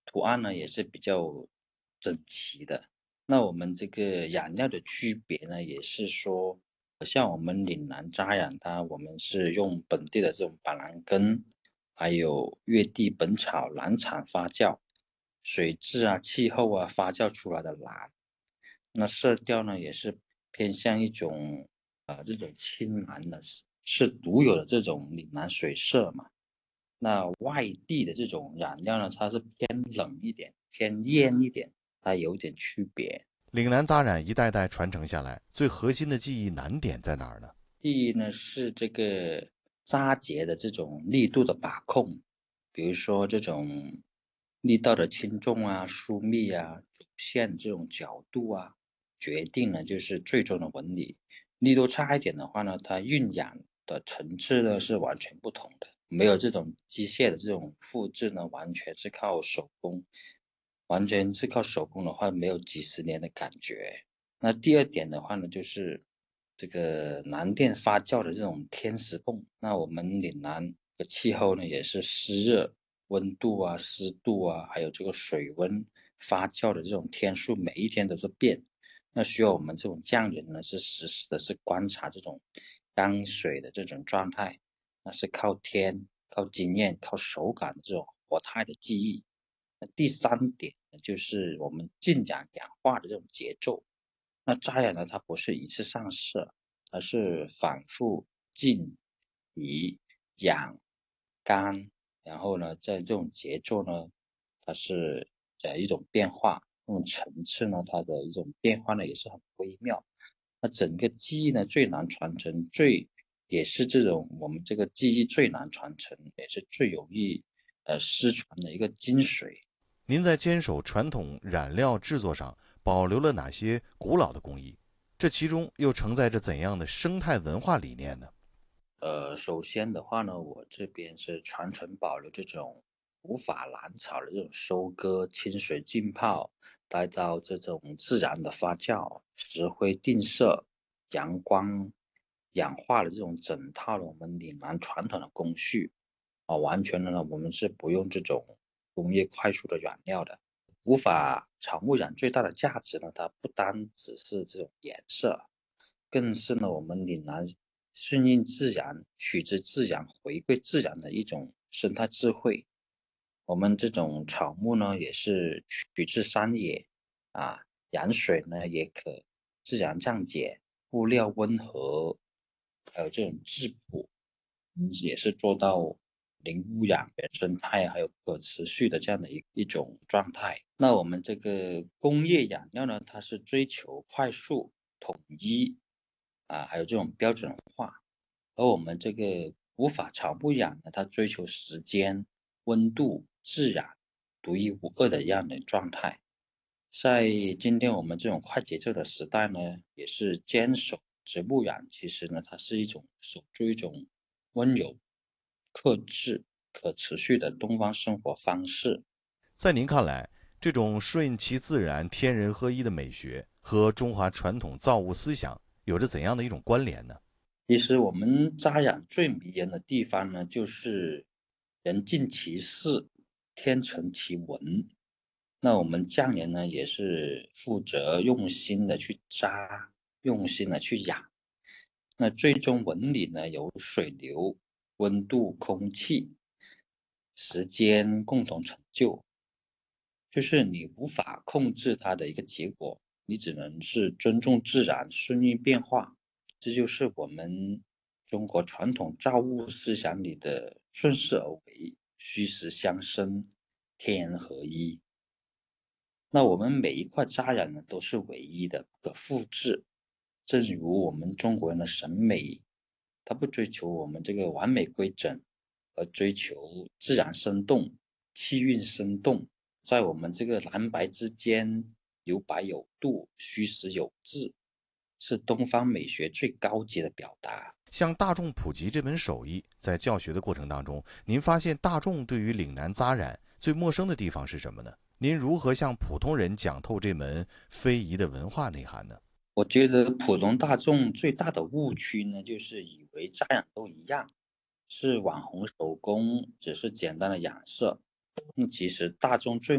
图案呢也是比较整齐的。那我们这个染料的区别呢，也是说，像我们岭南扎染它，我们是用本地的这种板蓝根，还有越地本草蓝产发酵、水质啊、气候啊发酵出来的蓝。那色调呢，也是偏向一种这种青蓝的，是独有的这种岭南水色嘛。那外地的这种染料呢，它是偏冷一点、偏艳一点，它有点区别。 岭南扎染一代代传承下来，最核心的技艺难点在哪儿呢？ 第一呢是这个扎结的这种力度的把控，比如说这种力道的轻重啊、疏密啊、主线这种角度啊，决定了就是最终的纹理。力度差一点的话呢，它晕染的层次呢是完全不同的，没有这种机械的这种复制呢，完全是靠手工，完全是靠手工的话，没有几十年的感觉。那第二点的话呢，就是这个南电发酵的这种天时泵。那我们岭南的气候呢，也是湿热，温度啊、湿度啊，还有这个水温发酵的这种天数，每一天都是变。那需要我们这种匠人呢，是实时的是观察这种缸水的这种状态，那是靠天、靠经验、靠手感的这种活态的记忆。那第三点呢，就是我们浸染氧化的这种节奏。那扎染呢，它不是一次上色，而是反复浸、移、养、干，然后呢，在这种节奏呢，它是一种变化，这种层次呢，它的一种变化呢也是很微妙。那整个技艺呢最难传承，也是这种我们这个技艺最难传承，也是最容易失传的一个精髓。 您在坚守传统染料制作上保留了哪些古老的工艺？这其中又承载着怎样的生态文化理念呢？ 首先的话呢，我这边是传承保留这种古法蓝草的这种收割、清水浸泡，待到这种自然的发酵、石灰定色、阳光氧化的这种整套的我们岭南传统的工序啊，完全的呢，我们是不用这种工业快速的染料的。古法草木染最大的价值呢，它不单只是这种颜色，更是呢我们岭南顺应自然、取之自然、回归自然的一种生态智慧。我们这种草木呢，也是取自山野啊，养水呢也可自然降解，物料温和，还有这种质朴，也是做到零污染、原生态还有可持续的这样的一种状态。那我们这个工业染料呢，它是追求快速、统一啊，还有这种标准化。而我们这个无法草不染呢，它追求时间、温度、自然、独一无二的这样的状态。在今天我们这种快节奏的时代呢，也是坚守植物染，其实呢，它是一种守住一种温柔、克制、可持续的东方生活方式。 在您看来，这种顺其自然、天人合一的美学和中华传统造物思想有着怎样的一种关联呢？ 其实我们扎染最迷人的地方呢，就是人尽其事，天成其文。那我们匠人呢，也是负责用心的去扎，用心的去养。那最终纹理呢，由水流、温度、空气、时间共同成就，就是你无法控制它的一个结果，你只能是尊重自然，顺应变化。这就是我们中国传统造物思想里的顺势而为、虚实相生、天人合一。那我们每一块扎染呢，都是唯一的，不可复制。正如我们中国人的审美，它不追求我们这个完美规整，而追求自然生动、气韵生动，在我们这个蓝白之间有白有度，虚实有致，是东方美学最高级的表达。 向大众普及这门手艺，在教学的过程当中，您发现大众对于岭南扎染最陌生的地方是什么呢？您如何向普通人讲透这门非遗的文化内涵呢？ 我觉得普通大众最大的误区呢，就是以为扎染都一样，是网红手工，只是简单的染色。那其实大众最